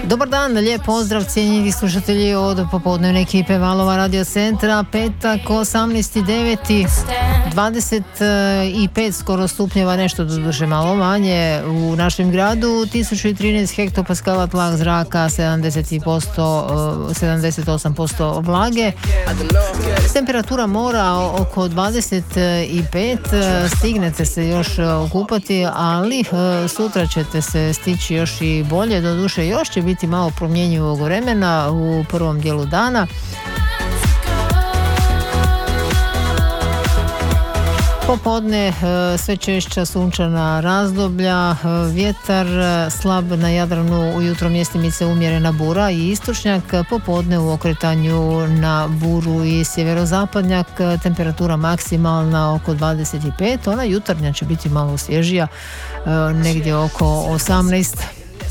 Dobar dan, lijep pozdrav cijenjeni slušatelji od popodnevne ekipe Valova Radio Centra. Petak 18.9. 25 skoro stupnjeva, nešto doduše malo manje u našem gradu, 1013 hektopaskala tlak zraka, 78% vlage. Temperatura mora oko 25, stignete se još okupati, ali sutra ćete se stići još i bolje, doduše još će biti malo promjenjivog vremena u prvom dijelu dana. Popodne sve češća sunčana razdoblja, vjetar slab na Jadranu, ujutro mjestimice umjerena bura i istočnjak, popodne u okretanju na buru i sjeverozapadnjak, temperatura maksimalna oko 25, ona jutarnja će biti malo svježija, negdje oko 18.